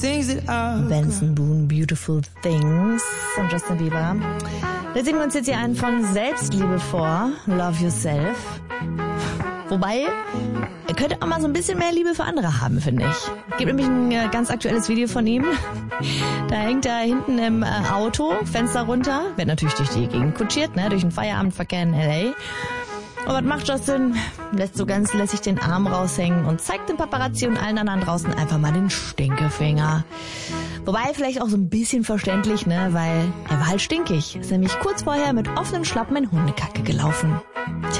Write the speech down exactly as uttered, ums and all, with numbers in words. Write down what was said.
Benson Boone, Beautiful Things von Justin Bieber. Da singen wir uns jetzt hier einen von Selbstliebe vor, Love Yourself. Wobei, er könnte auch mal so ein bisschen mehr Liebe für andere haben, finde ich. Es gibt nämlich ein äh, ganz aktuelles Video von ihm. Da hängt er hinten im äh, Auto, Fenster runter, wird natürlich durch die Gegend kutschiert, ne, durch den Feierabendverkehr in L A. Und was macht Justin? Lässt so ganz lässig den Arm raushängen und zeigt dem Paparazzi und allen anderen draußen einfach mal den Stinkefinger. Wobei vielleicht auch so ein bisschen verständlich, ne, weil er war halt stinkig. Ist nämlich kurz vorher mit offenen Schlappen in Hundekacke gelaufen. Tja.